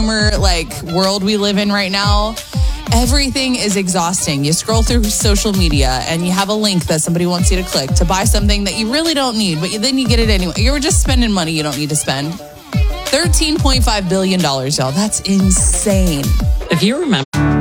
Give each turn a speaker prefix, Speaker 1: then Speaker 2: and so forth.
Speaker 1: consumer world we live in right now, everything is exhausting. You scroll through social media and you have a link that somebody wants you to click to buy something that you really don't need, but then you get it anyway. You're just spending money you don't need to spend. $13.5 billion, y'all. That's insane.
Speaker 2: If you remember...